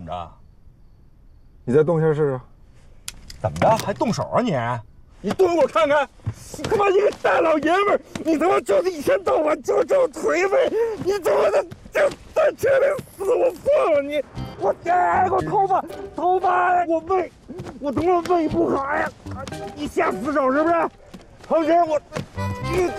着？ 你再动一下试试。 怎么着？还动手啊你？ 你动我看看！你他妈一个大老爷们儿，你他妈就是一天到晚就这么颓废，你他妈的就在车里死我放了你！我给我头发，我胃，我他妈胃不好呀！你下死手是不是？同志，你